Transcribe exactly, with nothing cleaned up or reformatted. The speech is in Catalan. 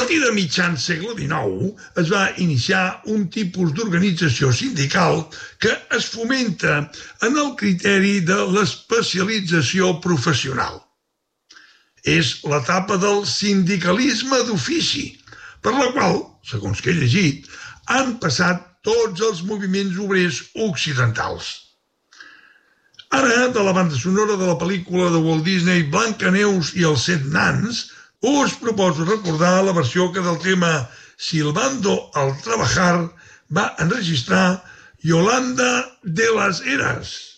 partir de mitjan segle dinou es va iniciar un tipus d'organització sindical que es fomenta en el criteri de l'especialització professional. És l'etapa del sindicalisme d'ofici, per la qual, segons que he llegit, han passat tots els moviments obrers occidentals. Ara, de la banda sonora de la pel·lícula de Walt Disney Blancaneus i els set nans, us proposo recordar la versió que del tema Silbando al trabajar va enregistrar Yolanda de las Heras.